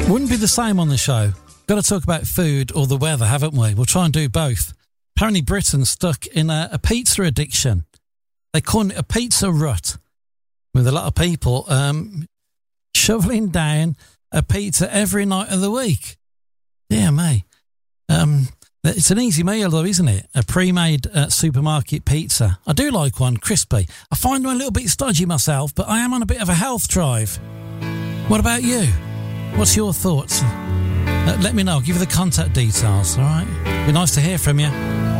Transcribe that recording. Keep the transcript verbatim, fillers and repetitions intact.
Wouldn't be the same on the show. Got to talk about food or the weather, haven't we? We'll try and do both. Apparently Britain's stuck in a, a pizza addiction. They call it a pizza rut, with a lot of people um, shoveling down a pizza every night of the week. Dear me. Um, it's an easy meal though, isn't it? A pre-made uh, supermarket pizza. I do like one, crispy. I find them a little bit stodgy myself, but I am on a bit of a health drive. What about you? What's your thoughts? Uh, let me know. I'll give you the contact details, all right? Be nice to hear from you.